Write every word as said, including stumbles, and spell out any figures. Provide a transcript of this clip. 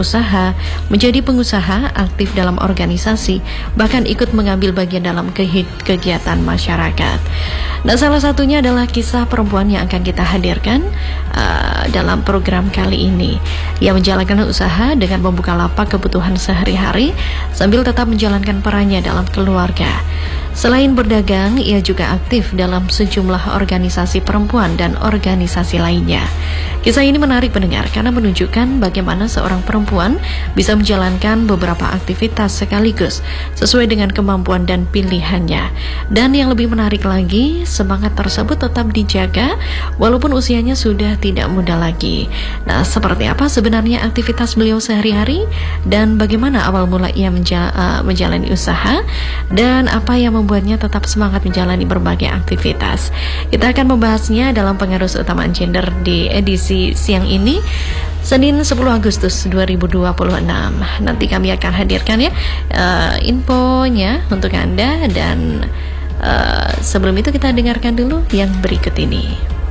usaha, menjadi pengusaha, aktif dalam organisasi, bahkan ikut mengambil bagian dalam kegiatan masyarakat. Nah, salah satunya adalah kisah perempuan yang akan kita hadirkan uh, dalam program kali ini. Ia menjalankan usaha dengan membuka lapak kebutuhan sehari-hari sambil tetap menjalankan perannya dalam keluarga. Selain berdagang, ia juga aktif dalam sejumlah organisasi perempuan dan organisasi lainnya. Kisah ini menarik pendengar karena menunjukkan bagaimana seorang perempuan bisa menjalankan beberapa aktivitas sekaligus sesuai dengan kemampuan dan pilihannya. Dan yang lebih menarik lagi, semangat tersebut tetap dijaga walaupun usianya sudah tidak muda lagi. Nah, seperti apa sebenarnya aktivitas beliau sehari-hari dan bagaimana awal mula ia menja- uh, menjalani usaha dan apa yang membuatnya tetap semangat menjalani berbagai aktivitas. Kita akan membahasnya dalam Pengarus Utamaan Gender di edisi siang ini, Senin sepuluh Agustus dua ribu dua puluh enam. Nanti kami akan hadirkan ya uh, infonya untuk Anda dan uh, sebelum itu kita dengarkan dulu yang berikut ini.